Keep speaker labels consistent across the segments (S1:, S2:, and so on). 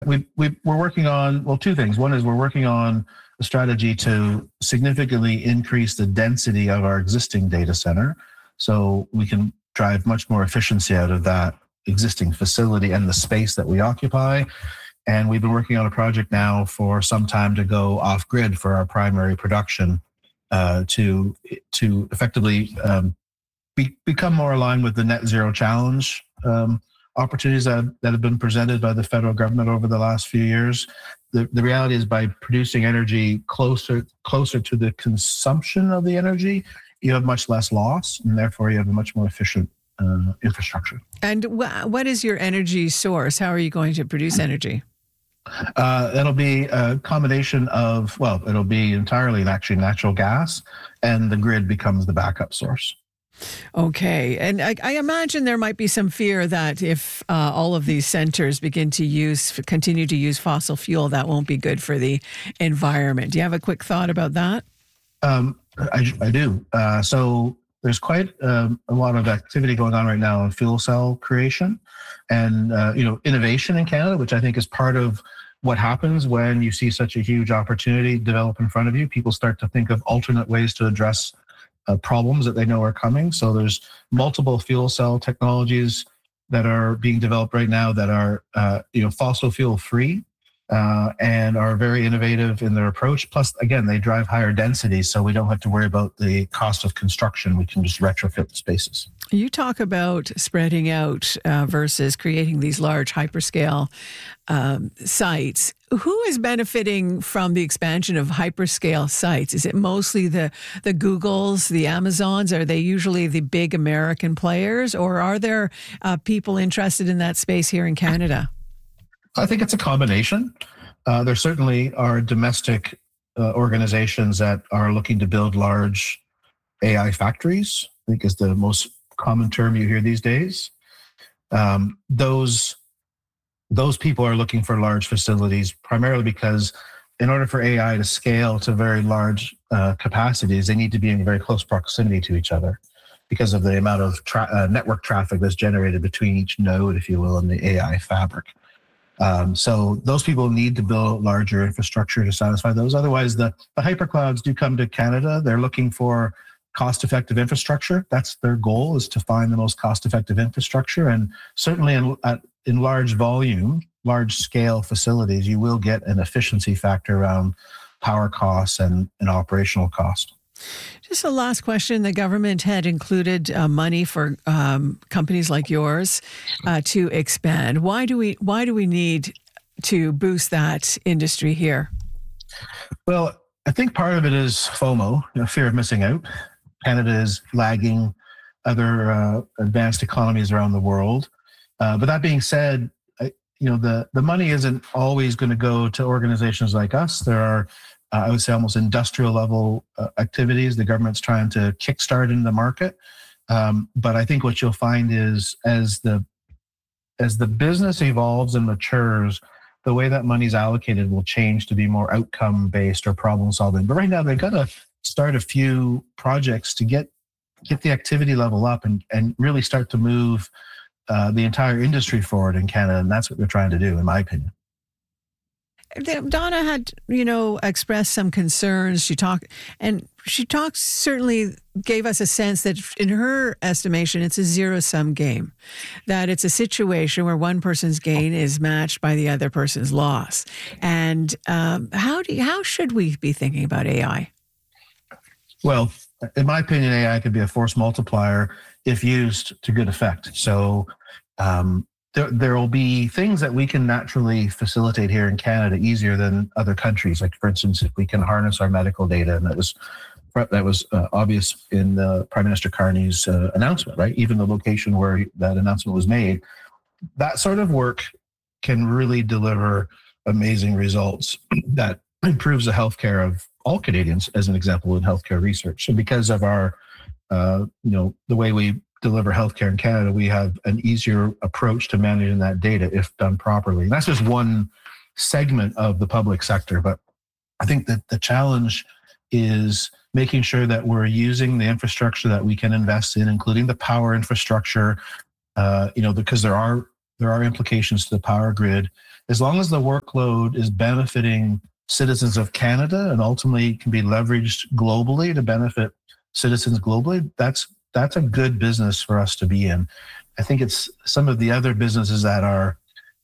S1: We're working on, well, two things. One is we're working on a strategy to significantly increase the density of our existing data center so we can drive much more efficiency out of that existing facility and the space that we occupy. And we've been working on a project now for some time to go off grid for our primary production to effectively become more aligned with the net zero challenge opportunities that have been presented by the federal government over the last few years. The reality is by producing energy closer to the consumption of the energy, you have much less loss, and therefore you have a much more efficient infrastructure.
S2: And what is your energy source? How are you going to produce energy?
S1: It'll be a combination of, well, it'll be entirely actually natural gas, and the grid becomes the backup source.
S2: Okay. And I imagine there might be some fear that if all of these centers continue to use fossil fuel, that won't be good for the environment. Do you have a quick thought about that?
S1: I do. So there's quite a lot of activity going on right now in fuel cell creation and innovation in Canada, which I think is part of what happens when you see such a huge opportunity develop in front of you. People start to think of alternate ways to address problems that they know are coming. So there's multiple fuel cell technologies that are being developed right now that are fossil fuel free and are very innovative in their approach. Plus, again, they drive higher densities, so we don't have to worry about the cost of construction. We can just retrofit the spaces.
S2: You talk about spreading out versus creating these large hyperscale sites. Who is benefiting from the expansion of hyperscale sites? Is it mostly the Googles, the Amazons? Are they usually the big American players, or are there people interested in that space here in Canada?
S1: I think it's a combination. There certainly are domestic organizations that are looking to build large AI factories, I think is the most common term you hear these days. Those people are looking for large facilities primarily because in order for AI to scale to very large capacities, they need to be in very close proximity to each other because of the amount of network traffic that's generated between each node, if you will, in the AI fabric. So those people need to build larger infrastructure to satisfy those. Otherwise, the hyperclouds do come to Canada. They're looking for cost-effective infrastructure. That's their goal, is to find the most cost-effective infrastructure. And certainly in large volume, large-scale facilities, you will get an efficiency factor around power costs and operational cost.
S2: Just a last question. The government had included money for companies like yours to expand. Why do we need to boost that industry here?
S1: Well, I think part of it is FOMO, fear of missing out. Canada is lagging other advanced economies around the world. But that being said, the money isn't always going to go to organizations like us. There are I would say almost industrial level activities the government's trying to kickstart in the market. But I think what you'll find is as the business evolves and matures, the way that money's allocated will change to be more outcome based or problem solving. But right now they've got to start a few projects to get the activity level up and really start to move the entire industry forward in Canada. And that's what they're trying to do, in my opinion.
S2: Donna had, expressed some concerns. She certainly gave us a sense that in her estimation, it's a zero-sum game, that it's a situation where one person's gain is matched by the other person's loss. And how should we be thinking about AI?
S1: Well, in my opinion, AI could be a force multiplier if used to good effect. So, there will be things that we can naturally facilitate here in Canada easier than other countries. Like, for instance, if we can harness our medical data, and that was obvious in Prime Minister Carney's announcement, right? Even the location where that announcement was made, that sort of work can really deliver amazing results that improves the healthcare of all Canadians, as an example, in healthcare research. So because of our, the way we deliver healthcare in Canada, we have an easier approach to managing that data if done properly. And that's just one segment of the public sector. But I think that the challenge is making sure that we're using the infrastructure that we can invest in, including the power infrastructure, because there are there are implications to the power grid. As long as the workload is benefiting citizens of Canada and ultimately can be leveraged globally to benefit citizens globally, that's a good business for us to be in. I think it's some of the other businesses that are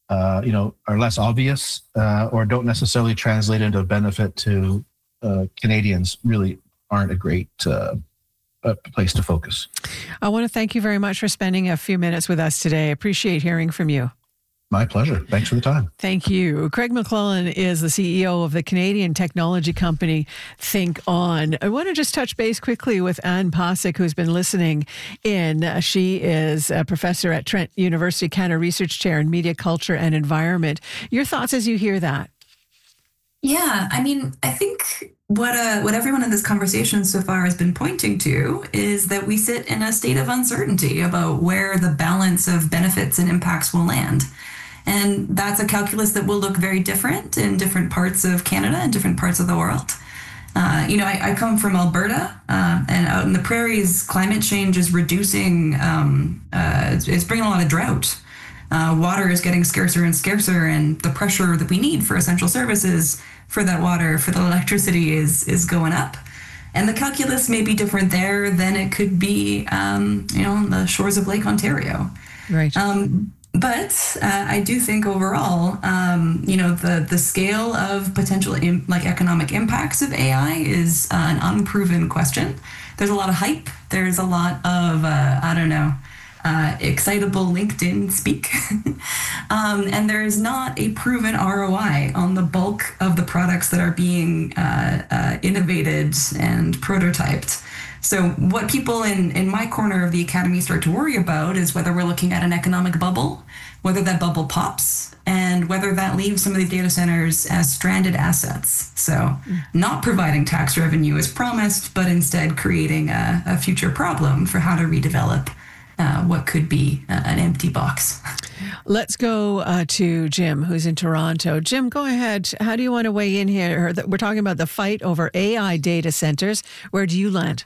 S1: less obvious or don't necessarily translate into a benefit to Canadians really aren't a great place to focus.
S2: I want to thank you very much for spending a few minutes with us today. I appreciate hearing from you.
S1: My pleasure. Thanks for the time.
S2: Thank you. Craig McClellan is the CEO of the Canadian technology company Think On. I want to just touch base quickly with Anne Posick, who's been listening in. She is a professor at Trent University, Canada Research Chair in Media, Culture and Environment. Your thoughts as you hear that?
S3: Yeah, I mean, I think what everyone in this conversation so far has been pointing to is that we sit in a state of uncertainty about where the balance of benefits and impacts will land. And that's a calculus that will look very different in different parts of Canada and different parts of the world. I come from Alberta, and out in the prairies, climate change is reducing, it's bringing a lot of drought. Water is getting scarcer and scarcer, and the pressure that we need for essential services for that water, for the electricity is going up. And the calculus may be different there than it could be, on the shores of Lake Ontario.
S2: Right.
S3: But I do think overall, the scale of potential economic impacts of AI is an unproven question. There's a lot of hype. There's a lot of, excitable LinkedIn speak. And there is not a proven ROI on the bulk of the products that are being innovated and prototyped. So what people in my corner of the academy start to worry about is whether we're looking at an economic bubble, whether that bubble pops, and whether that leaves some of these data centers as stranded assets. So not providing tax revenue as promised, but instead creating a future problem for how to redevelop what could be an empty box.
S2: Let's go to Jim, who's in Toronto. Jim, go ahead. How do you want to weigh in here? We're talking about the fight over AI data centers. Where do you land?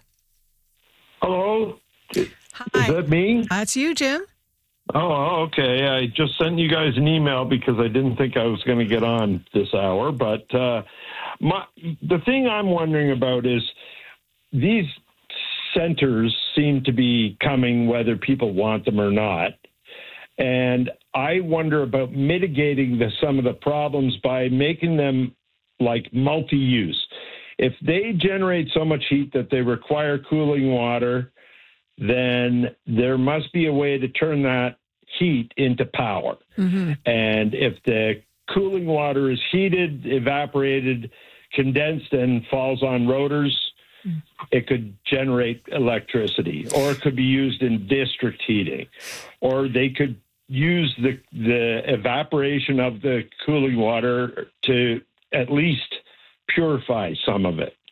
S4: Hello?
S2: Hi.
S4: Is that me?
S2: That's you, Jim.
S4: Oh, okay. I just sent you guys an email because I didn't think I was going to get on this hour. But the thing I'm wondering about is these centers seem to be coming whether people want them or not. And I wonder about mitigating some of the problems by making them like multi-use. If they generate so much heat that they require cooling water, then there must be a way to turn that heat into power. Mm-hmm. And if the cooling water is heated, evaporated, condensed, and falls on rotors, it could generate electricity, or it could be used in district heating, or they could use the evaporation of the cooling water to at least purify some of it.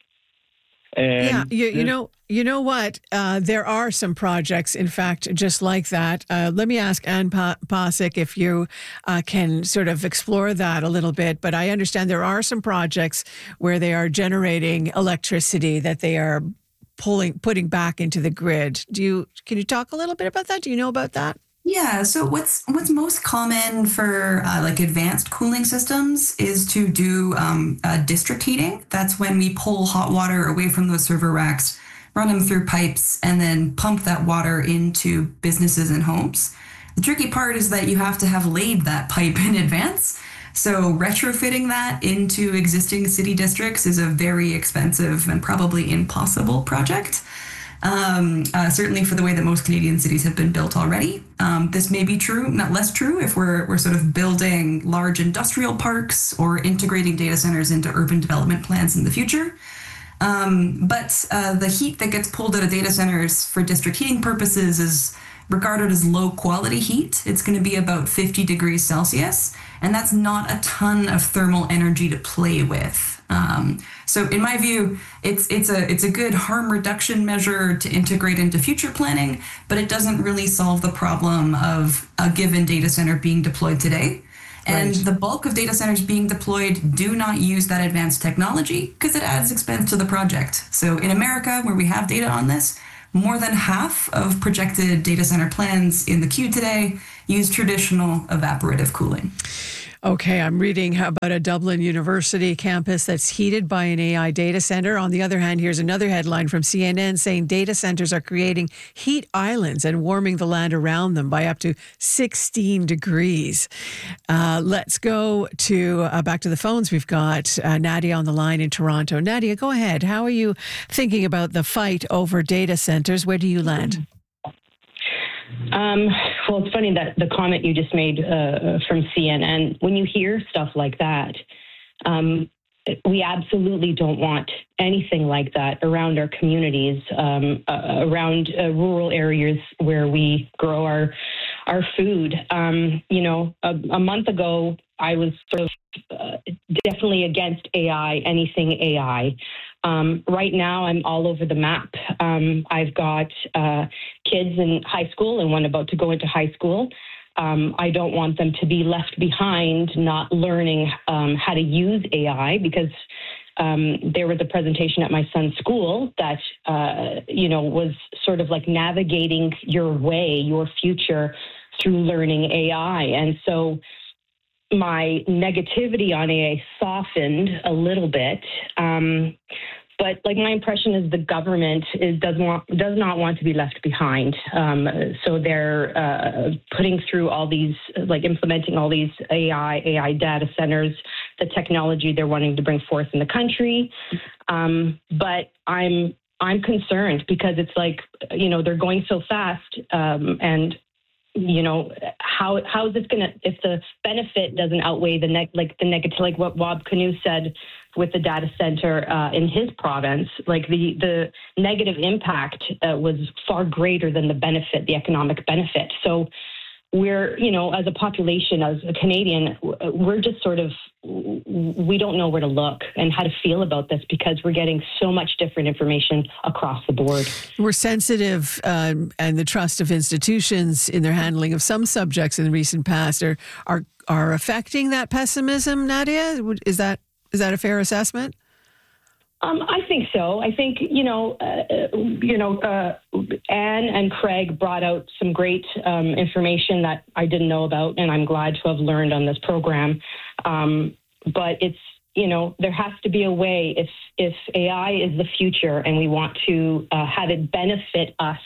S4: And
S2: yeah, you know what? There are some projects, in fact, just like that. Let me ask Anne Posick if you can sort of explore that a little bit. But I understand there are some projects where they are generating electricity that they are putting back into the grid. Can you talk a little bit about that? Do you know about that?
S3: Yeah, so what's most common for advanced cooling systems is to do district heating. That's when we pull hot water away from those server racks, run them through pipes, and then pump that water into businesses and homes. The tricky part is that you have to have laid that pipe in advance. So retrofitting that into existing city districts is a very expensive and probably impossible project. Certainly for the way that most Canadian cities have been built already. This may be true, not less true, if we're sort of building large industrial parks or integrating data centers into urban development plans in the future. But the heat that gets pulled out of data centers for district heating purposes is regarded as low quality heat. It's going to be about 50 degrees Celsius, and that's not a ton of thermal energy to play with. So in my view, it's a good harm reduction measure to integrate into future planning, but it doesn't really solve the problem of a given data center being deployed today. And the bulk of data centers being deployed do not use that advanced technology because it adds expense to the project. So in America, where we have data on this, more than half of projected data center plans in the queue today use traditional evaporative cooling.
S2: Okay, I'm reading about a Dublin University campus that's heated by an AI data center. On the other hand, here's another headline from CNN saying data centers are creating heat islands and warming the land around them by up to 16 degrees. Let's go to back to the phones. We've got Nadia on the line in Toronto. Nadia, go ahead. How are you thinking about the fight over data centers? Where do you land?
S5: Well, it's funny that the comment you just made from CNN, when you hear stuff like that, we absolutely don't want anything like that around our communities, around rural areas where we grow our food. A month ago, I was sort of definitely against AI, anything AI. Right now, I'm all over the map. I've got kids in high school and one about to go into high school. I don't want them to be left behind not learning how to use AI because there was a presentation at my son's school that, was sort of like navigating your way, your future through learning AI. And so my negativity on AI softened a little bit. But like my impression is the government does not want to be left behind. So they're putting through all these, like implementing all these AI data centers, the technology they're wanting to bring forth in the country. But I'm concerned because it's like, they're going so fast and how is this going to, if the benefit doesn't outweigh the negative, like what Wab Kinew said with the data center in his province, like the negative impact was far greater than the benefit, the economic benefit. So we're, as a population, as a Canadian, we're just sort of, we don't know where to look and how to feel about this because we're getting so much different information across the board.
S2: We're sensitive and the trust of institutions in their handling of some subjects in the recent past are affecting that pessimism, Nadia? Is that a fair assessment?
S5: I think so. I think, Anne and Craig brought out some great information that I didn't know about, and I'm glad to have learned on this program. But it's, there has to be a way if AI is the future and we want to have it benefit us,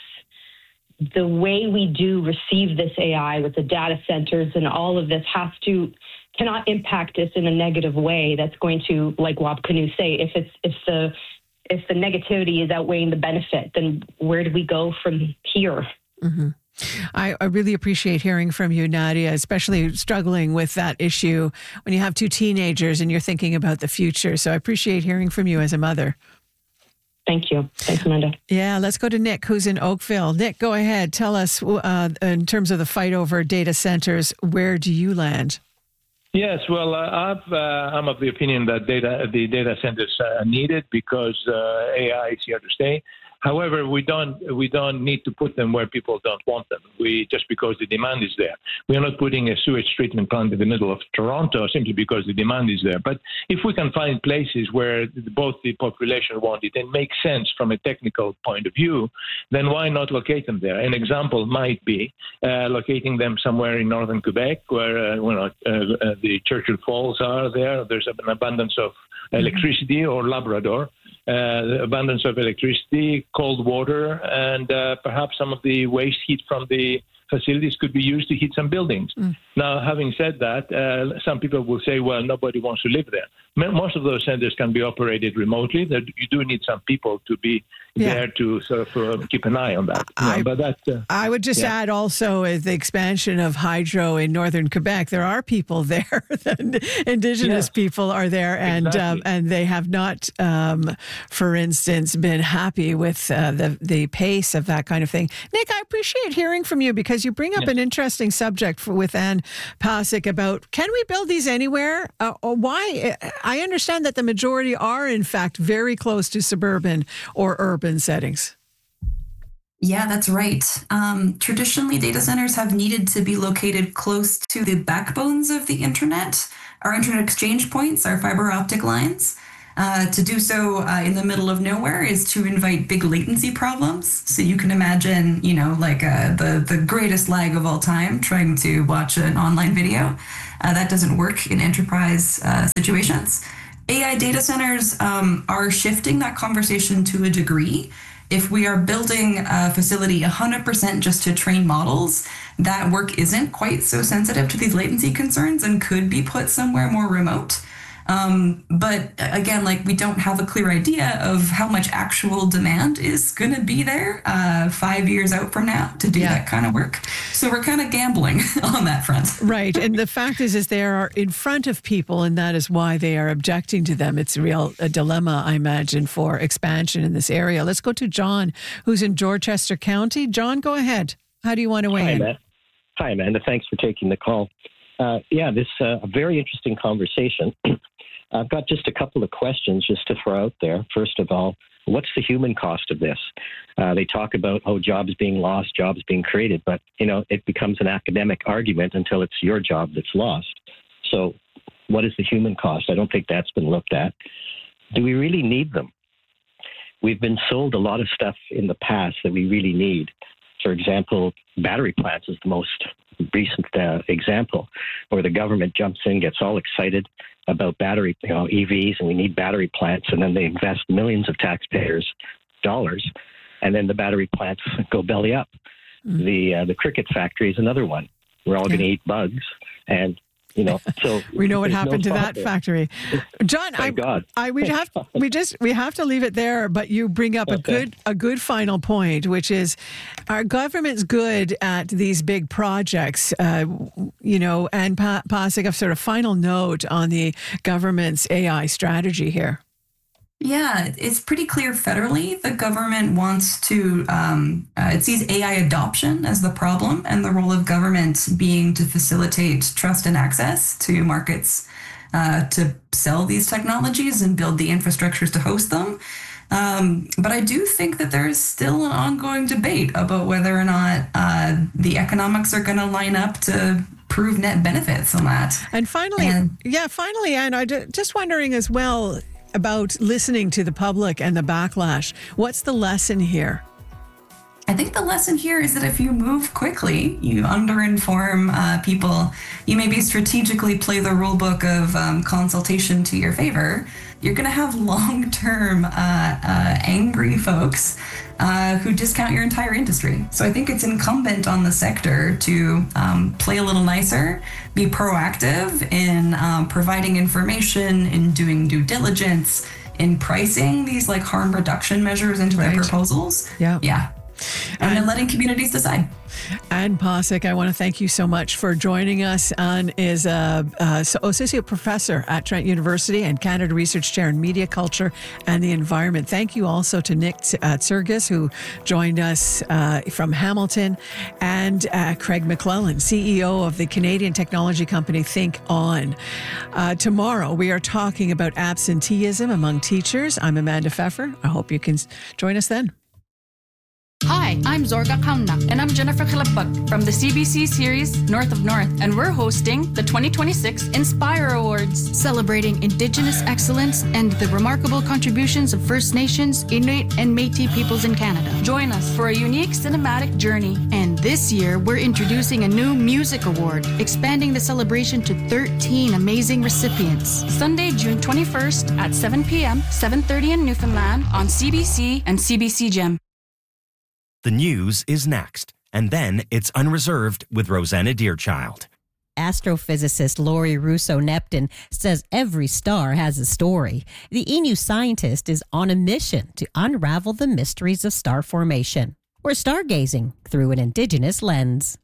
S5: the way we do receive this AI with the data centers and all of this cannot impact us in a negative way. That's going to, like Wab Kinew say, if the negativity is outweighing the benefit, then where do we go from here?
S2: Mm-hmm. I really appreciate hearing from you, Nadia, especially struggling with that issue when you have two teenagers and you're thinking about the future. So I appreciate hearing from you as a mother.
S5: Thank you. Thanks, Amanda.
S2: Yeah, let's go to Nick, who's in Oakville. Nick, go ahead. Tell us, in terms of the fight over data centers, where do you land?
S6: Yes, well, I'm of the opinion that the data centers are needed because AI is here to stay. However, we don't need to put them where people don't want them. Just because the demand is there. We are not putting a sewage treatment plant in the middle of Toronto simply because the demand is there. But if we can find places where both the population want it and makes sense from a technical point of view, then why not locate them there? An example might be locating them somewhere in northern Quebec where the Churchill Falls are there. There's an abundance of electricity, or Labrador. Abundance of electricity, cold water, and perhaps some of the waste heat from the facilities could be used to heat some buildings. Now, having said that, some people will say, well, nobody wants to live there. Most of those centers can be operated remotely. You do need some people to be there to sort of keep an eye on that. I
S2: would just add also the expansion of hydro in northern Quebec. There are people there, Indigenous people are there, and and they have not, for instance, been happy with the pace of that kind of thing. Nick, I appreciate hearing from you because you bring up an interesting subject with Anne Pasek about, can we build these anywhere? Why? I understand that the majority are, in fact, very close to suburban or urban settings.
S3: Yeah, that's right. Traditionally, data centers have needed to be located close to the backbones of the internet, our internet exchange points, our fiber optic lines. To do so in the middle of nowhere is to invite big latency problems. So you can imagine, like the greatest lag of all time trying to watch an online video. That doesn't work in enterprise situations. AI data centers are shifting that conversation to a degree. If we are building a facility 100% just to train models, that work isn't quite so sensitive to these latency concerns and could be put somewhere more remote. But again, like we don't have a clear idea of how much actual demand is going to be there 5 years out from now to do that kind of work. So we're kind of gambling on that front.
S2: Right. And the fact is they are in front of people, and that is why they are objecting to them. It's a dilemma, I imagine, for expansion in this area. Let's go to John, who's in Dorchester County. John, go ahead. How do you want to weigh in?
S7: Hi, Amanda. Thanks for taking the call. This a very interesting conversation. I've got just a couple of questions just to throw out there. First of all, what's the human cost of this? They talk about, jobs being lost, jobs being created, but, it becomes an academic argument until it's your job that's lost. So what is the human cost? I don't think that's been looked at. Do we really need them? We've been sold a lot of stuff in the past that we really need. For example, battery plants is the most recent example where the government jumps in, gets all excited about battery, EVs, and we need battery plants, and then they invest millions of taxpayers' dollars, and then the battery plants go belly up. The cricket factory is another one. We're all going to eat bugs, and so
S2: we know what happened to that factory. John, we have to leave it there, but you bring up a good final point, which is our government's good at these big projects, and passing a sort of final note on the government's AI strategy here.
S3: Yeah, it's pretty clear federally the government wants to, it sees AI adoption as the problem and the role of government being to facilitate trust and access to markets to sell these technologies and build the infrastructures to host them. But I do think that there is still an ongoing debate about whether or not the economics are going to line up to prove net benefits on that.
S2: And finally, Anne, I'm just wondering as well, about listening to the public and the backlash. What's the lesson here?
S3: I think the lesson here is that if you move quickly, you underinform people, you maybe strategically play the rule book of consultation to your favor, you're going to have long-term angry folks who discount your entire industry. So I think it's incumbent on the sector to play a little nicer, be proactive in providing information, in doing due diligence, in pricing these like harm reduction measures into their proposals. Yeah. And then letting communities decide.
S2: Anne Posick, I want to thank you so much for joining us. Anne is a associate professor at Trent University and Canada Research Chair in Media Culture and the Environment. Thank you also to Nick Tsirgis, who joined us from Hamilton, and Craig McClellan, CEO of the Canadian technology company Think On. Tomorrow, we are talking about absenteeism among teachers. I'm Amanda Pfeffer. I hope you can join us then.
S8: Hi, I'm Zorga Kauna.
S9: And I'm Jennifer Kalapag
S8: from the CBC series North of North. And we're hosting the 2026 Inspire Awards,
S9: celebrating Indigenous excellence and the remarkable contributions of First Nations, Inuit, and Métis peoples in Canada.
S8: Join us for a unique cinematic journey.
S9: And this year, we're introducing a new music award, expanding the celebration to 13 amazing recipients.
S8: Sunday, June 21st at 7 p.m., 7:30 in Newfoundland on CBC and CBC Gem.
S10: The news is next, and then it's Unreserved with Rosanna Deerchild.
S11: Astrophysicist Laurie Russo-Neptune says every star has a story. The Innu scientist is on a mission to unravel the mysteries of star formation. We're stargazing through an Indigenous lens.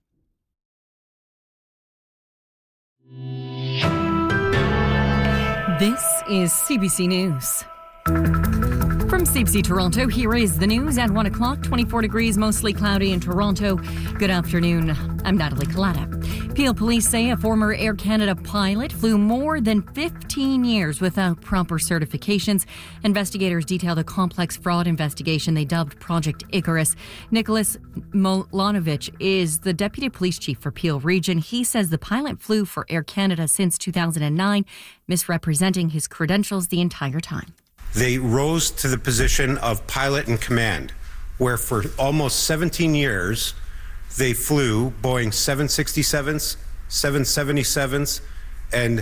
S12: This is CBC News. From CBC Toronto, here is the news at 1 o'clock. 24 degrees, mostly cloudy in Toronto. Good afternoon. I'm Natalie Collada. Peel police say a former Air Canada pilot flew more than 15 years without proper certifications. Investigators detailed a complex fraud investigation they dubbed Project Icarus. Nicholas Molanovich is the deputy police chief for Peel Region. He says the pilot flew for Air Canada since 2009, misrepresenting his credentials the entire time.
S13: They rose to the position of pilot in command, where for almost 17 years, they flew Boeing 767s, 777s, and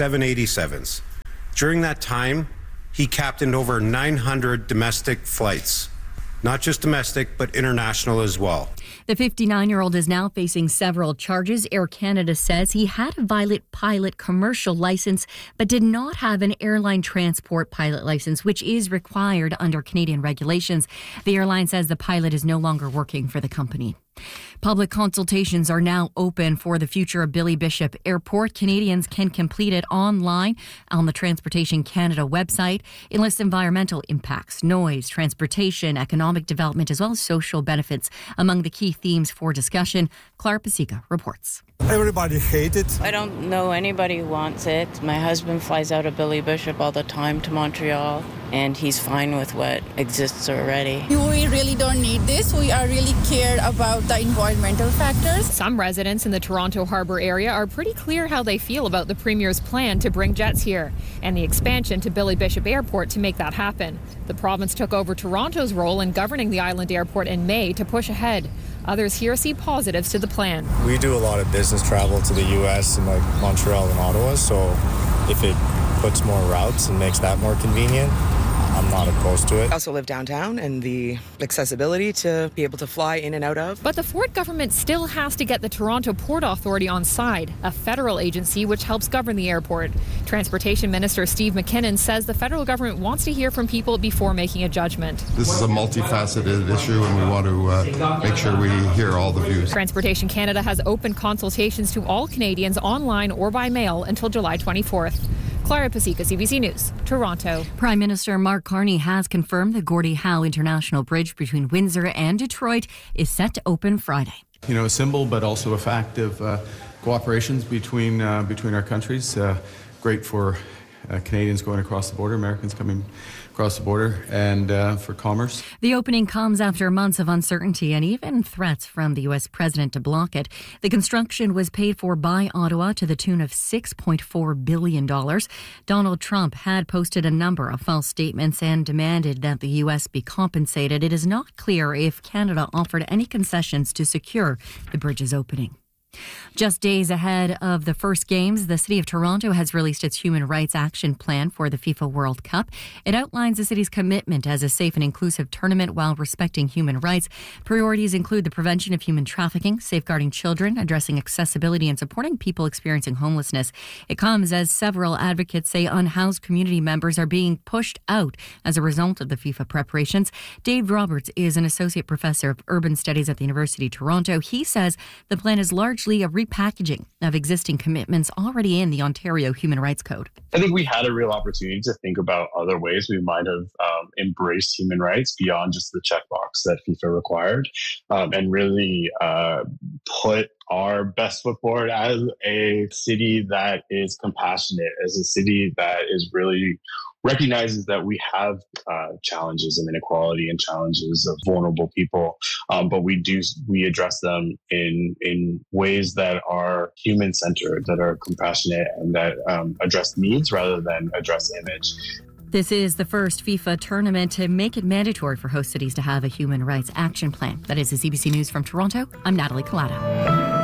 S13: 787s. During that time, he captained over 900 domestic flights. Not just domestic, but international as well.
S12: The 59-year-old is now facing several charges. Air Canada says he had a valid pilot commercial license, but did not have an airline transport pilot license, which is required under Canadian regulations. The airline says the pilot is no longer working for the company. Public consultations are now open for the future of Billy Bishop Airport. Canadians can complete it online on the Transportation Canada website. It lists environmental impacts, noise, transportation, economic development, as well as social benefits among the key themes for discussion. Clara Pasica reports.
S14: Everybody hates it.
S15: I don't know anybody who wants it. My husband flies out of Billy Bishop all the time to Montreal, and he's fine with what exists already.
S16: We really don't need this. We are really cared about the environmental factors.
S17: Some residents in the Toronto Harbour area are pretty clear how they feel about the Premier's plan to bring jets here and the expansion to Billy Bishop Airport to make that happen. The province took over Toronto's role in governing the island airport in May to push ahead. Others here see positives to the plan.
S14: We do a lot of business travel to the U.S. and like Montreal and Ottawa, so if it puts more routes and makes that more convenient, I'm not opposed to it.
S18: I also live downtown and the accessibility to be able to fly in and out of.
S17: But the Ford government still has to get the Toronto Port Authority on side, a federal agency which helps govern the airport. Transportation Minister Steve McKinnon says the federal government wants to hear from people before making a judgment.
S19: This is a multifaceted issue and we want to make sure we hear all the views.
S17: Transportation Canada has opened consultations to all Canadians online or by mail until July 24th. Clara Pasica, CBC News, Toronto.
S12: Prime Minister Mark Carney has confirmed the Gordie Howe International Bridge between Windsor and Detroit is set to open Friday.
S20: You know, a symbol, but also a fact of cooperations between our countries. Great for Canadians going across the border, Americans coming across the border, and for commerce.
S12: The opening comes after months of uncertainty and even threats from the U.S. president to block it. The construction was paid for by Ottawa to the tune of $6.4 billion. Donald Trump had posted a number of false statements and demanded that the U.S. be compensated. It is not clear if Canada offered any concessions to secure the bridge's opening. Just days ahead of the first games, the City of Toronto has released its Human Rights Action Plan for the FIFA World Cup. It outlines the city's commitment as a safe and inclusive tournament while respecting human rights. Priorities include the prevention of human trafficking, safeguarding children, addressing accessibility, and supporting people experiencing homelessness. It comes as several advocates say unhoused community members are being pushed out as a result of the FIFA preparations. Dave Roberts is an associate professor of urban studies at the University of Toronto. He says the plan is largely a repackaging of existing commitments already in the Ontario Human Rights Code.
S21: I think we had a real opportunity to think about other ways we might have embraced human rights beyond just the checkbox that FIFA required, and really put our best foot forward as a city that is compassionate, as a city that is really recognizes that we have challenges of inequality and challenges of vulnerable people, but we address them in ways that are human-centered, that are compassionate, and that address needs rather than address image.
S12: This is the first FIFA tournament to make it mandatory for host cities to have a human rights action plan. That is the CBC News from Toronto. I'm Natalie Collada.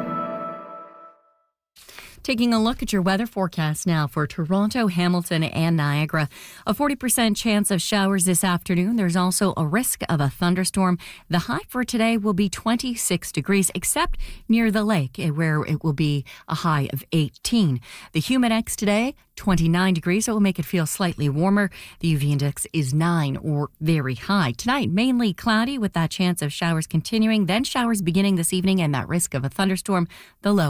S12: Taking a look at your weather forecast now for Toronto, Hamilton, and Niagara. A 40% chance of showers this afternoon. There's also a risk of a thunderstorm. The high for today will be 26 degrees, except near the lake, where it will be a high of 18. The Humidex today, 29 degrees, so it will make it feel slightly warmer. The UV index is 9 or very high. Tonight, mainly cloudy with that chance of showers continuing, then showers beginning this evening and that risk of a thunderstorm. The low.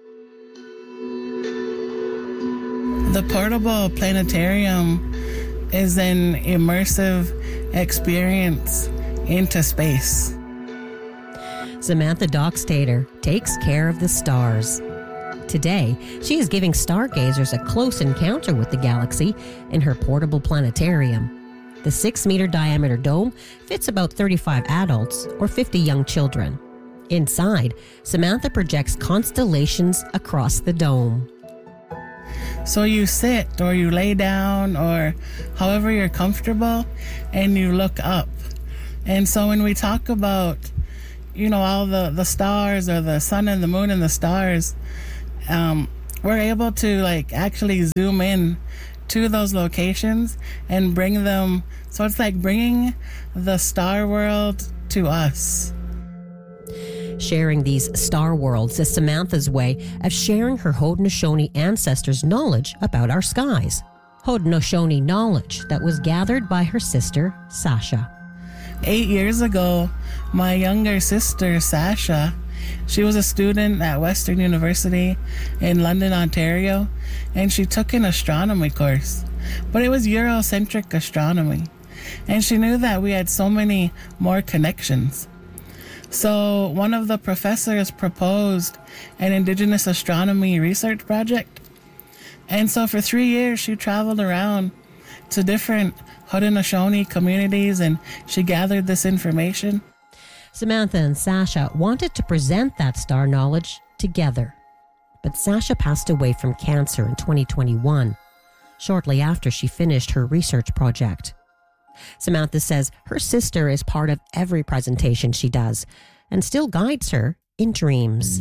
S22: The portable planetarium
S1: is an immersive experience into space.
S11: Samantha Dockstader takes care of the stars. Today, she is giving stargazers a close encounter with the galaxy in her portable planetarium. The 6-meter diameter dome fits about 35 adults or 50 young children. Inside, Samantha projects constellations across the dome.
S1: So you sit or you lay down or however you're comfortable and you look up. And so when we talk about, all the stars or the sun and the moon and the stars, we're able to actually zoom in to those locations and bring them. So it's like bringing the star world to us.
S11: Sharing these star worlds is Samantha's way of sharing her Haudenosaunee ancestors' knowledge about our skies. Haudenosaunee knowledge that was gathered by her sister, Sasha.
S1: 8 years ago, my younger sister, Sasha, she was a student at Western University in London, Ontario, and she took an astronomy course. But it was Eurocentric astronomy. And she knew that we had so many more connections. So one of the professors proposed an Indigenous astronomy research project. And so for 3 years, she traveled around to different Haudenosaunee communities and she gathered this information.
S11: Samantha and Sasha wanted to present that star knowledge together. But Sasha passed away from cancer in 2021, shortly after she finished her research project. Samantha says her sister is part of every presentation she does and still guides her in dreams.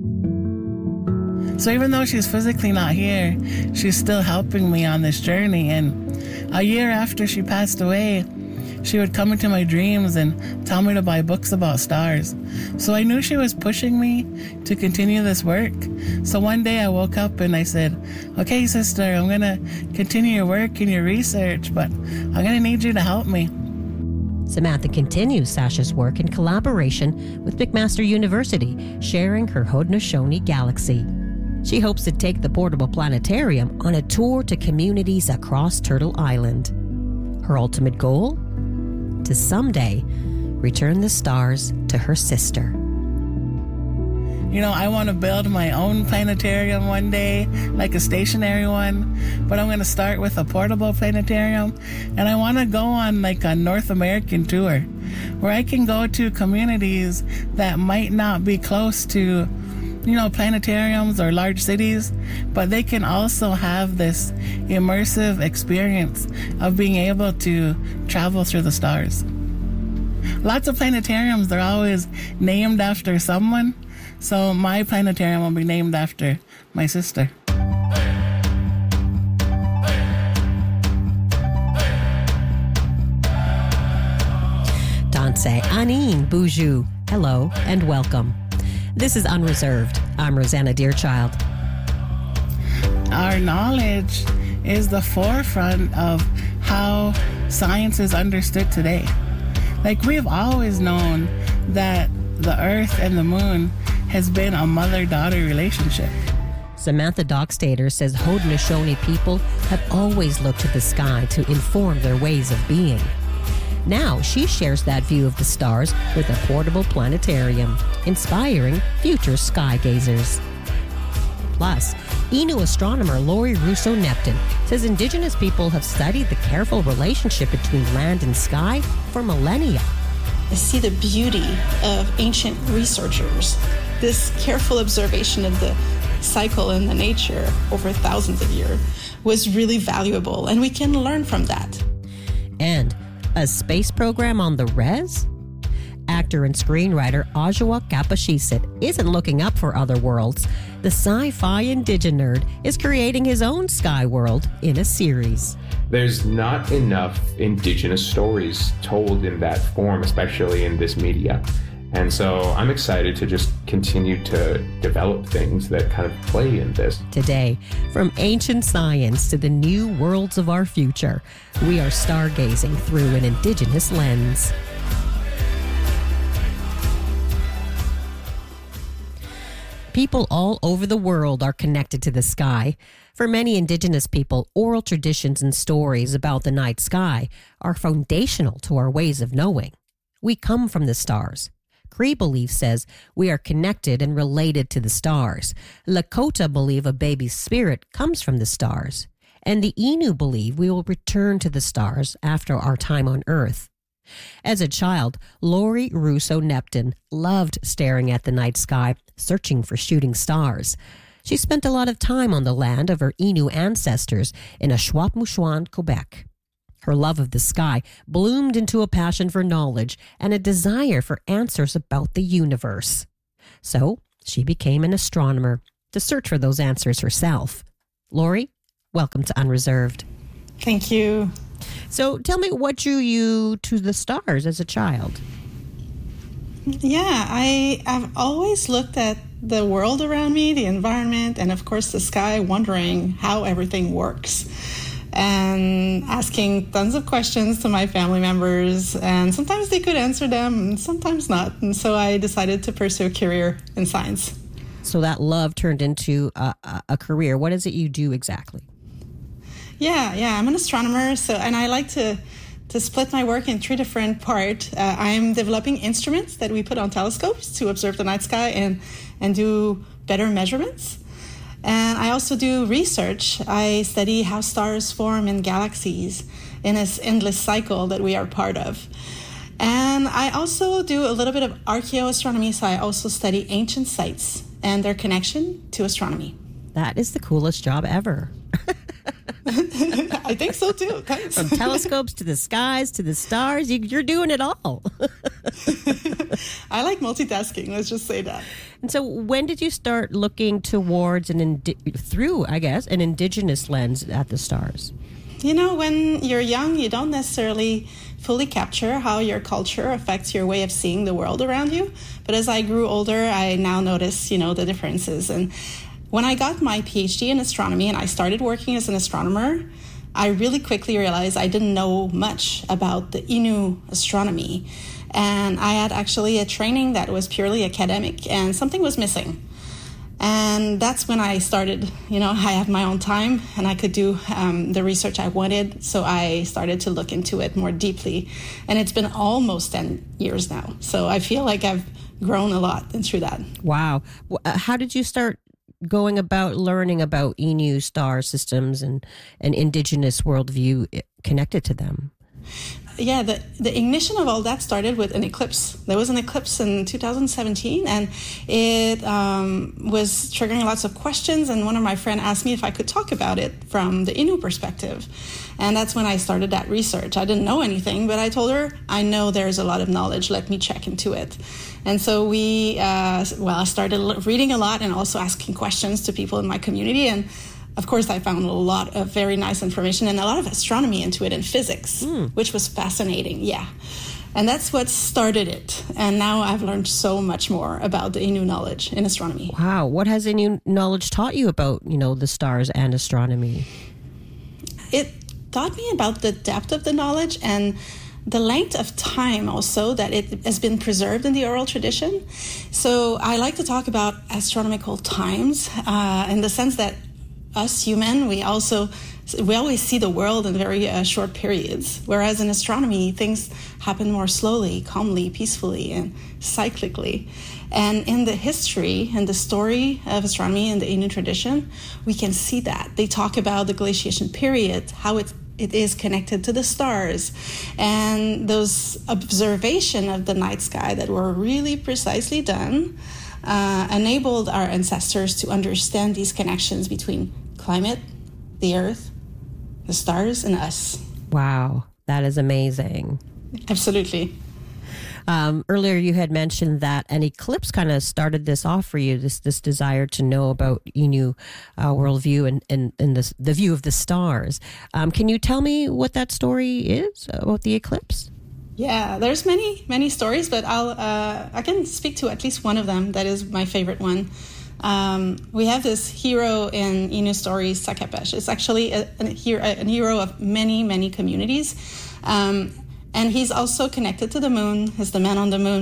S1: So even though she's physically not here, she's still helping me on this journey. And a year after she passed away, she would come into my dreams and tell me to buy books about stars. So I knew she was pushing me to continue this work. So one day I woke up and I said, okay, sister, I'm going to continue your work and your research, but I'm going to need you to help me.
S11: Samantha continues Sasha's work in collaboration with McMaster University, sharing her Haudenosaunee galaxy. She hopes to take the portable planetarium on a tour to communities across Turtle Island. Her ultimate goal? To someday return the stars to her sister.
S1: I want to build my own planetarium one day, like a stationary one, but I'm going to start with a portable planetarium, and I want to go on a North American tour where I can go to communities that might not be close to planetariums or large cities, but they can also have this immersive experience of being able to travel through the stars. Lots of planetariums, they're always named after someone, so my planetarium will be named after my sister.
S11: Danse Anine Boujou, hello and welcome. This is Unreserved. I'm Rosanna Deerchild.
S1: Our knowledge is the forefront of how science is understood today. We've always known that the Earth and the Moon has been a mother-daughter relationship.
S11: Samantha Dockstader says Haudenosaunee people have always looked to the sky to inform their ways of being. Now she shares that view of the stars with a portable planetarium, inspiring future sky gazers. Plus, Innu astronomer Laurie Russo-Neptune says Indigenous people have studied the careful relationship between land and sky for millennia.
S22: I see the beauty of ancient researchers, this careful observation of the cycle in the nature over thousands of years was really valuable, and we can learn from that.
S11: And a space program on the res? Actor and screenwriter Oshawa Kapashisit isn't looking up for other worlds. The sci-fi indigenerd is creating his own sky world in a series.
S23: There's not enough Indigenous stories told in that form, especially in this media. And so I'm excited to just continue to develop things that kind of play in this.
S11: Today, from ancient science to the new worlds of our future, we are stargazing through an Indigenous lens. People all over the world are connected to the sky. For many Indigenous people, oral traditions and stories about the night sky are foundational to our ways of knowing. We come from the stars. Cree belief says we are connected and related to the stars. Lakota believe a baby's spirit comes from the stars. And the Innu believe we will return to the stars after our time on Earth. As a child, Lori Russo-Neptune loved staring at the night sky, searching for shooting stars. She spent a lot of time on the land of her Innu ancestors in Ashuapmushuan, Quebec. Her love of the sky bloomed into a passion for knowledge and a desire for answers about the universe. So she became an astronomer to search for those answers herself. Lori, welcome to Unreserved.
S22: Thank you.
S11: So tell me, what drew you to the stars as a child?
S22: Yeah, I've always looked at the world around me, the environment, and of course the sky, wondering how everything works. And asking tons of questions to my family members, and sometimes they could answer them, and sometimes not. And so I decided to pursue a career in science.
S11: So that love turned into a career. What is it you do exactly?
S22: Yeah, I'm an astronomer, and I like to split my work in three different parts. I'm developing instruments that we put on telescopes to observe the night sky and do better measurements. And I also do research. I study how stars form in galaxies in this endless cycle that we are part of. And I also do a little bit of archaeoastronomy, so I also study ancient sites and their connection to astronomy.
S11: That is the coolest job ever.
S22: I think so too. Thanks.
S11: From telescopes to the skies to the stars, you're doing it all.
S22: I like multitasking, let's just say that.
S11: And so when did you start looking towards an indigenous lens at the stars?
S22: You know, when you're young, you don't necessarily fully capture how your culture affects your way of seeing the world around you. But as I grew older, I now notice, the differences. And when I got my PhD in astronomy and I started working as an astronomer, I really quickly realized I didn't know much about the Innu astronomy. And I had actually a training that was purely academic, and something was missing. And that's when I started, I had my own time and I could do the research I wanted. So I started to look into it more deeply. And it's been almost 10 years now. So I feel like I've grown a lot through that.
S11: Wow. How did you start going about learning about Innu star systems and an indigenous worldview connected to them?
S22: Yeah, the ignition of all that started with an eclipse. There was an eclipse in 2017, and it was triggering lots of questions, and one of my friends asked me if I could talk about it from the Innu perspective. And that's when I started that research. I didn't know anything, but I told her, I know there's a lot of knowledge, let me check into it. And so I started reading a lot and also asking questions to people in my community, and of course, I found a lot of very nice information and a lot of astronomy into it and physics, which was fascinating. Yeah. And that's what started it. And now I've learned so much more about the Innu knowledge in astronomy.
S11: Wow. What has Innu knowledge taught you about, the stars and astronomy?
S22: It taught me about the depth of the knowledge and the length of time also that it has been preserved in the oral tradition. So I like to talk about astronomical times in the sense that us human, we always see the world in very short periods, whereas in astronomy, things happen more slowly, calmly, peacefully, and cyclically. And in the history and the story of astronomy in the Innu tradition, we can see that. They talk about the glaciation period, how it is connected to the stars, and those observation of the night sky that were really precisely done enabled our ancestors to understand these connections between climate, the earth, the stars, and us.
S11: Wow, that is amazing.
S22: Absolutely.
S11: Earlier you had mentioned that an eclipse kind of started this off for you, this desire to know about Innu worldview and the view of the stars. Can you tell me what that story is about the eclipse?
S22: Yeah, there's many stories, but I can speak to at least one of them. That is my favorite one. We have this hero in Innu stories, Sakapesh. It's actually a hero of many communities. And he's also connected to the moon. He's the man on the moon.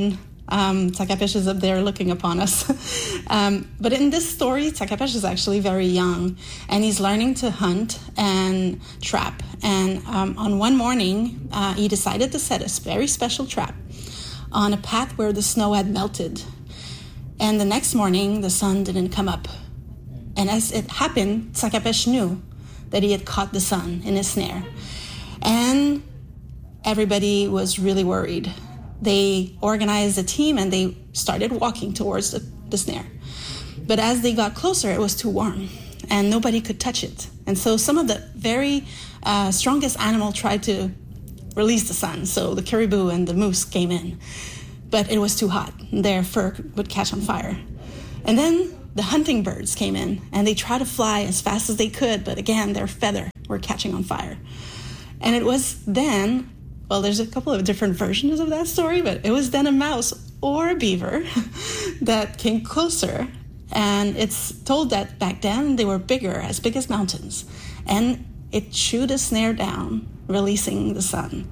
S22: Tsakapes is up there looking upon us. But in this story, Tsakapes is actually very young, and he's learning to hunt and trap. And on one morning, he decided to set a very special trap on a path where the snow had melted. And the next morning, the sun didn't come up. And as it happened, Tsakapes knew that he had caught the sun in his snare. And everybody was really worried. They organized a team and they started walking towards the snare. But as they got closer, it was too warm and nobody could touch it. And so some of the very strongest animal tried to release the sun. So the caribou and the moose came in, but it was too hot. Their fur would catch on fire. And then the hunting birds came in and they tried to fly as fast as they could, but again, their feather were catching on fire. And it was then, well, there's a couple of different versions of that story, but it was then a mouse or a beaver that came closer. And it's told that back then they were bigger, as big as mountains. And it chewed a snare down, releasing the sun.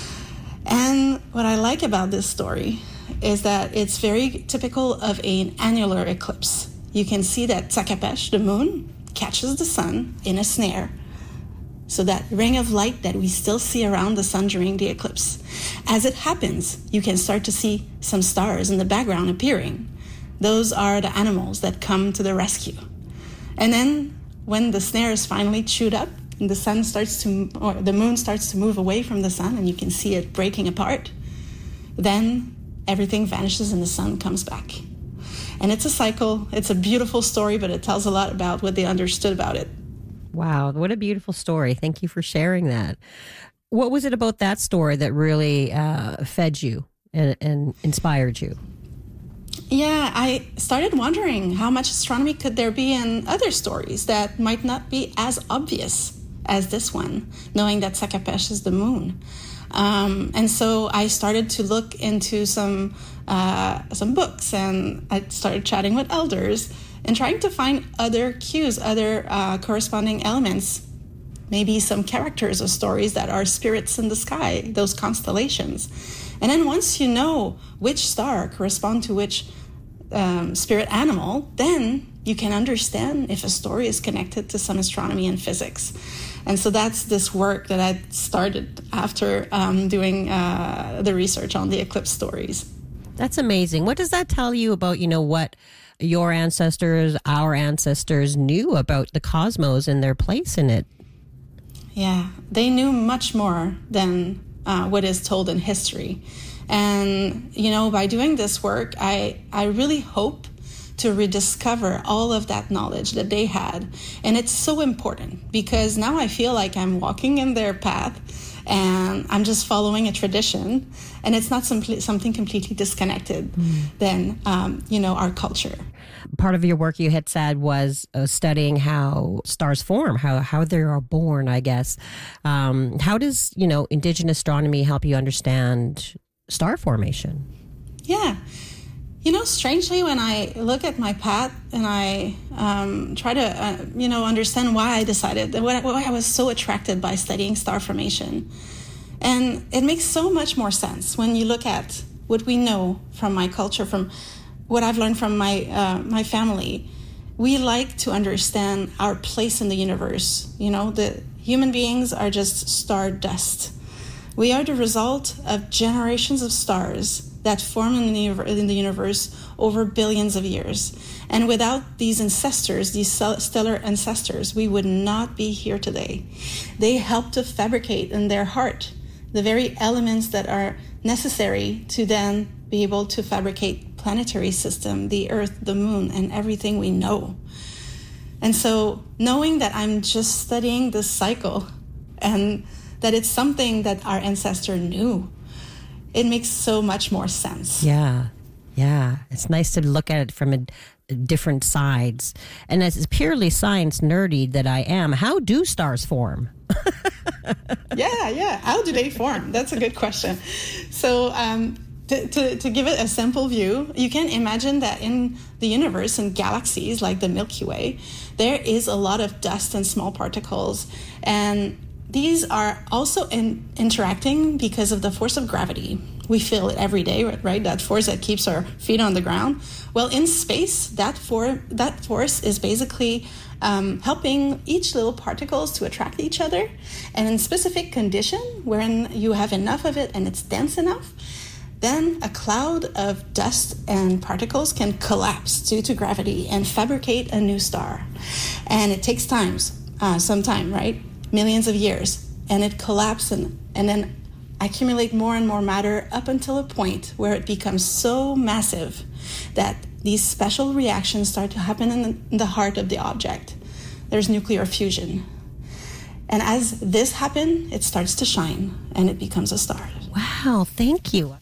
S22: And what I like about this story is that it's very typical of an annular eclipse. You can see that Tsakapes, the moon, catches the sun in a snare. So that ring of light that we still see around the sun during the eclipse. As it happens, you can start to see some stars in the background appearing. Those are the animals that come to the rescue. And then when the snare is finally chewed up and the moon starts to move away from the sun and you can see it breaking apart, then everything vanishes and the sun comes back. And it's a cycle. It's a beautiful story, but it tells a lot about what they understood about it.
S11: Wow, what a beautiful story. Thank you for sharing that. What was it about that story that really fed you and inspired you?
S22: Yeah, I started wondering how much astronomy could there be in other stories that might not be as obvious as this one, knowing that Tsakapes is the moon. And so I started to look into some books, and I started chatting with elders and trying to find other cues, other corresponding elements, maybe some characters or stories that are spirits in the sky, those constellations. And then once you know which star corresponds to which spirit animal, then you can understand if a story is connected to some astronomy and physics. And so that's this work that I started after doing the research on the eclipse stories.
S11: That's amazing. What does that tell you about, what your ancestors, our ancestors knew about the cosmos and their place in it?
S22: Yeah, they knew much more than what is told in history. And, by doing this work, I really hope to rediscover all of that knowledge that they had. And it's so important because now I feel like I'm walking in their path and I'm just following a tradition, and it's not something completely disconnected than, our culture.
S11: Part of your work, you had said, was studying how stars form, how they are born, I guess. How does, Indigenous astronomy help you understand star formation?
S22: Yeah. Strangely, when I look at my path and I try to, understand why I decided, why I was so attracted by studying star formation. And it makes so much more sense when you look at what we know from my culture, from what I've learned from my family. We like to understand our place in the universe. The human beings are just star dust. We are the result of generations of stars that form in the universe over billions of years. And without these ancestors, these stellar ancestors, we would not be here today. They helped to fabricate in their heart the very elements that are necessary to then be able to fabricate planetary system, the Earth, the moon, and everything we know. And so knowing that I'm just studying this cycle and that it's something that our ancestor knew, it makes so much more sense.
S11: Yeah. It's nice to look at it from different sides. And as purely science nerdy that I am, how do stars form?
S22: Yeah. How do they form? That's a good question. So to give it a simple view, you can imagine that in the universe and galaxies like the Milky Way, there is a lot of dust and small particles. And these are also interacting because of the force of gravity. We feel it every day, right? That force that keeps our feet on the ground. Well, in space, that force is basically helping each little particles to attract each other. And in specific condition, wherein you have enough of it and it's dense enough, then a cloud of dust and particles can collapse due to gravity and fabricate a new star. And it takes some time, right? Millions of years. And it collapses and then accumulate more and more matter up until a point where it becomes so massive that these special reactions start to happen in the heart of the object. There's nuclear fusion. And as this happens, it starts to shine and it becomes a star.
S11: Wow, thank you.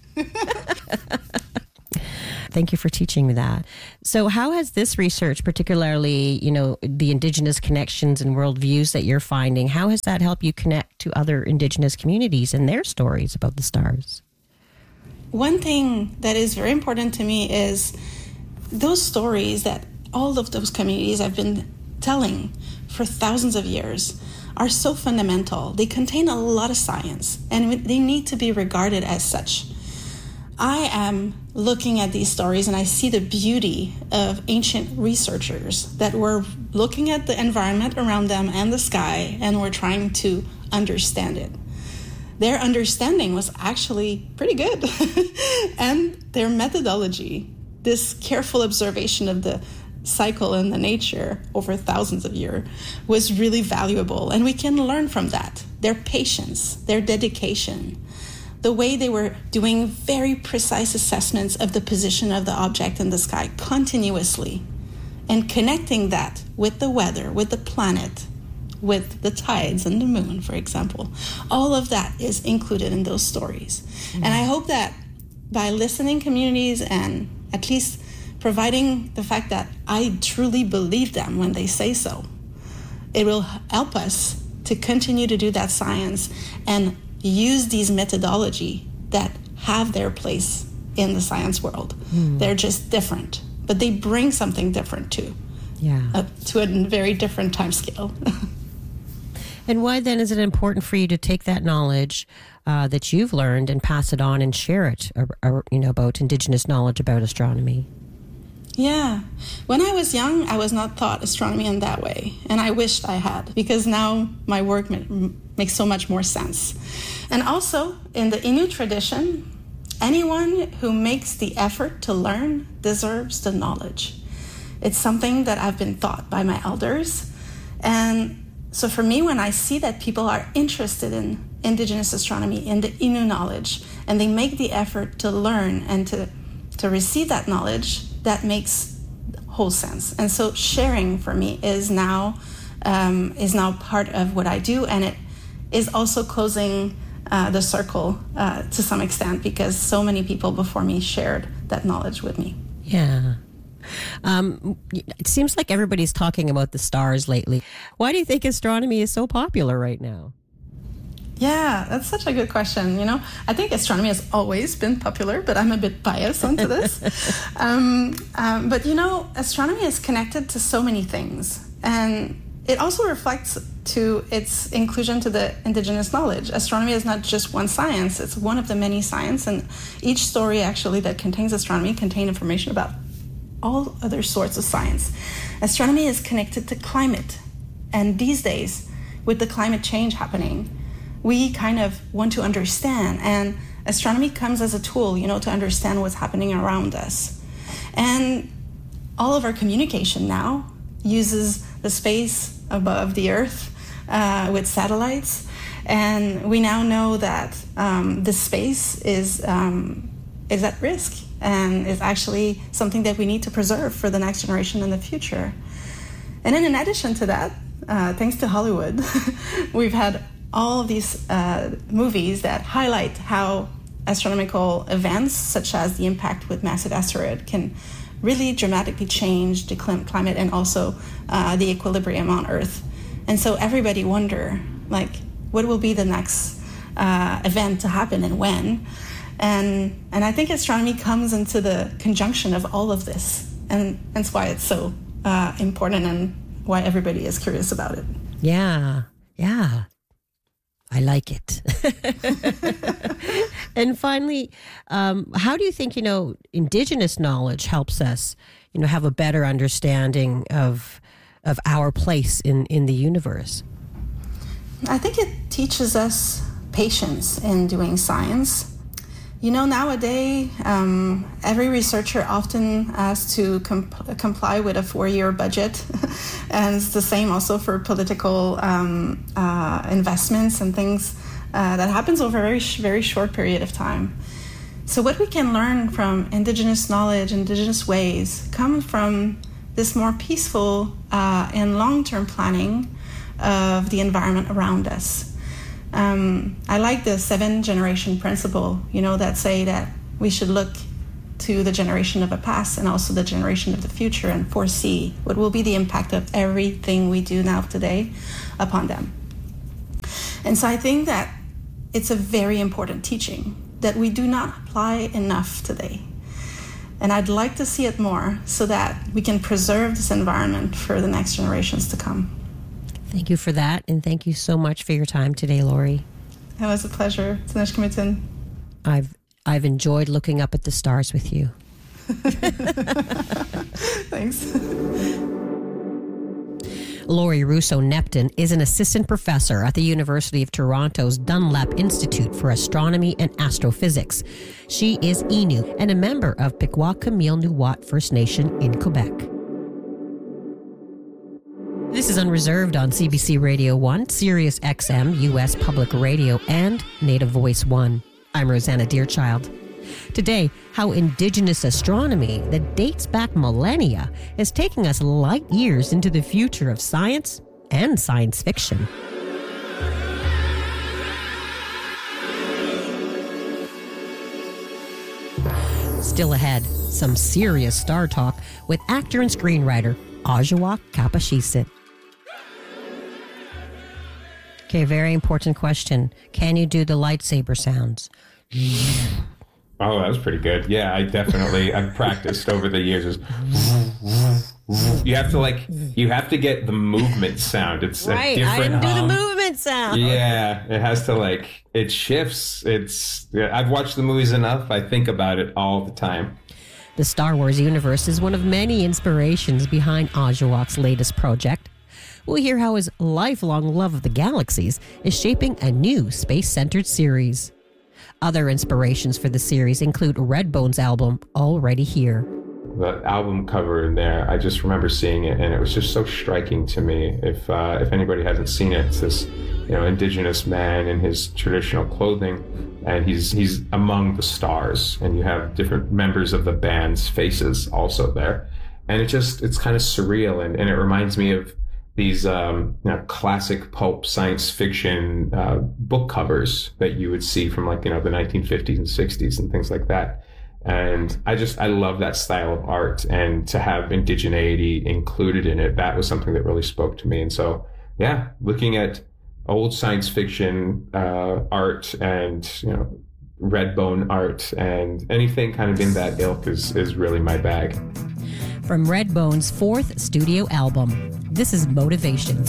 S11: Thank you for teaching me that. So how has this research, particularly, the Indigenous connections and worldviews that you're finding, how has that helped you connect to other Indigenous communities and their stories about the stars?
S22: One thing that is very important to me is those stories that all of those communities have been telling for thousands of years are so fundamental. They contain a lot of science, and they need to be regarded as such. I am looking at these stories and I see the beauty of ancient researchers that were looking at the environment around them and the sky and were trying to understand it. Their understanding was actually pretty good. And their methodology, this careful observation of the cycle in the nature over thousands of years, was really valuable. And we can learn from that. Their patience, their dedication, the way they were doing very precise assessments of the position of the object in the sky continuously, and connecting that with the weather, with the planet, with the tides and the moon, for example. All of that is included in those stories. Mm-hmm. And I hope that by listening communities and at least providing the fact that I truly believe them when they say so, it will help us to continue to do that science and use these methodology that have their place in the science world. They're just different, but they bring something different too.
S11: Yeah.
S22: To a very different time scale.
S11: And why then is it important for you to take that knowledge that you've learned and pass it on and share it, about Indigenous knowledge about astronomy?
S22: Yeah. When I was young, I was not taught astronomy in that way. And I wished I had, because now my work makes so much more sense. And also, in the Innu tradition, anyone who makes the effort to learn deserves the knowledge. It's something that I've been taught by my elders. And so for me, when I see that people are interested in Indigenous astronomy, in the Innu knowledge, and they make the effort to learn and to receive that knowledge, that makes whole sense. And so sharing for me is now part of what I do, and it is also closing the circle to some extent, because so many people before me shared that knowledge with me.
S11: Yeah. It seems like everybody's talking about the stars lately. Why do you think astronomy is so popular right now?
S22: Yeah, that's such a good question. I think astronomy has always been popular, but I'm a bit biased onto this. But astronomy is connected to so many things, and it also reflects to its inclusion to the Indigenous knowledge. Astronomy is not just one science; it's one of the many sciences, and each story actually that contains astronomy contains information about all other sorts of science. Astronomy is connected to climate, and these days, with the climate change happening, we kind of want to understand, and astronomy comes as a tool, to understand what's happening around us. And all of our communication now uses the space above the Earth with satellites, and we now know that the space is at risk and is actually something that we need to preserve for the next generation in the future. And then in addition to that, thanks to Hollywood, we've had all of these movies that highlight how astronomical events, such as the impact with massive asteroid, can really dramatically change the climate and also the equilibrium on Earth. And so everybody wonder, what will be the next event to happen and when? And I think astronomy comes into the conjunction of all of this, and that's why it's so important and why everybody is curious about it.
S11: Yeah. like it. And finally, how do you think, Indigenous knowledge helps us, have a better understanding of our place in the universe?
S22: I think it teaches us patience in doing science. Nowadays, every researcher often has to comply with a 4-year budget. And it's the same also for political investments and things that happens over a very, very short period of time. So what we can learn from Indigenous knowledge, Indigenous ways, come from this more peaceful and long-term planning of the environment around us. I like the 7-generation principle, that say that we should look to the generation of the past and also the generation of the future and foresee what will be the impact of everything we do now today upon them. And so I think that it's a very important teaching that we do not apply enough today. And I'd like to see it more so that we can preserve this environment for the next generations to come.
S11: Thank you for that, and thank you so much for your time today, Lori.
S22: It was a pleasure.
S11: I've enjoyed looking up at the stars with you.
S22: Thanks.
S11: Lori Russo-Neptune is an assistant professor at the University of Toronto's Dunlap Institute for Astronomy and Astrophysics. She is Innu and a member of Pequot-Camille-Nuwat First Nation in Quebec. This is Unreserved on CBC Radio 1, Sirius XM, U.S. Public Radio, and Native Voice 1. I'm Rosanna Deerchild. Today, how Indigenous astronomy that dates back millennia is taking us light years into the future of science and science fiction. Still ahead, some serious star talk with actor and screenwriter Oshawa Kapashisit. Okay, very important question. Can you do the lightsaber sounds?
S23: Oh, that was pretty good. Yeah, I've practiced over the years. You have to get the movement sound. It's
S11: right.
S23: A different
S11: I didn't do the movement sound.
S23: Yeah, it has to it shifts. I've watched the movies enough. I think about it all the time.
S11: The Star Wars universe is one of many inspirations behind Oshawak's latest project. We'll hear how his lifelong love of the galaxies is shaping a new space-centered series. Other inspirations for the series include Redbone's album, Already Here.
S23: The album cover in there, I just remember seeing it, and it was just so striking to me. If anybody hasn't seen it, it's this Indigenous man in his traditional clothing, and he's among the stars, and you have different members of the band's faces also there, and it's kind of surreal, and it reminds me of these classic pulp science fiction book covers that you would see from the 1950s and 60s and things like that. And I love that style of art, and to have indigeneity included in it, that was something that really spoke to me. And so, yeah, looking at old science fiction art and Redbone art and anything kind of in that ilk is really my bag.
S11: From Redbone's 4th studio album, this is Motivation.